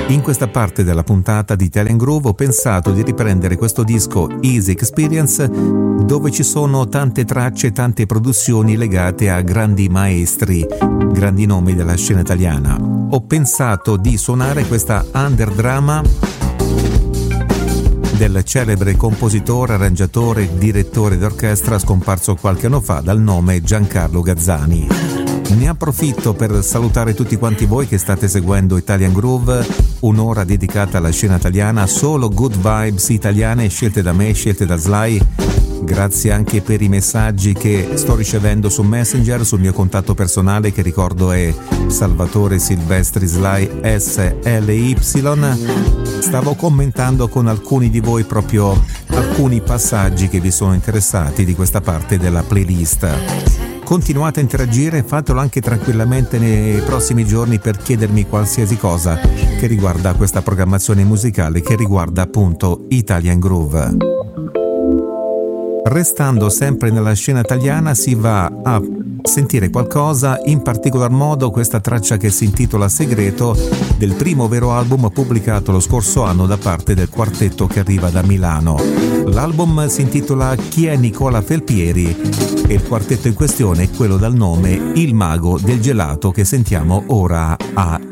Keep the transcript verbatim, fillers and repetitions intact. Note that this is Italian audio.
In questa parte della puntata di Italian Groove ho pensato di riprendere questo disco Easy Experience, dove ci sono tante tracce e tante produzioni legate a grandi maestri, grandi nomi della scena italiana. Ho pensato di suonare questa Underdrama del celebre compositore, arrangiatore e direttore d'orchestra scomparso qualche anno fa dal nome Giancarlo Gazzani. Ne approfitto per salutare tutti quanti voi che state seguendo Italian Groove, un'ora dedicata alla scena italiana, solo good vibes italiane scelte da me, scelte da Sly. Grazie anche per i messaggi che sto ricevendo su Messenger, sul mio contatto personale che ricordo è Salvatore Silvestri Sly S L Y. Stavo commentando con alcuni di voi proprio alcuni passaggi che vi sono interessati di questa parte della playlist. Continuate a interagire, fatelo anche tranquillamente nei prossimi giorni per chiedermi qualsiasi cosa che riguarda questa programmazione musicale, che riguarda appunto Italian Groove. Restando sempre nella scena italiana si va a sentire qualcosa, in particolar modo questa traccia che si intitola Segreto, del primo vero album pubblicato lo scorso anno da parte del quartetto che arriva da Milano. L'album si intitola Chi è Nicola Felpieri e il quartetto in questione è quello dal nome Il Mago del Gelato, che sentiamo ora a